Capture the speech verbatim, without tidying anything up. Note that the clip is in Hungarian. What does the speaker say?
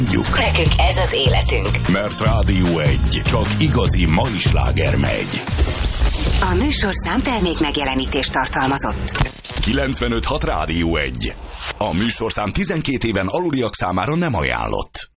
Nekünk ez az életünk. Mert Rádió egy, csak igazi mai sláger megy. A műsor számtermék megjelenítést tartalmazott. kilencvenöt hat Rádió egy. A műsorszám tizenkét éven aluliak számára nem ajánlott.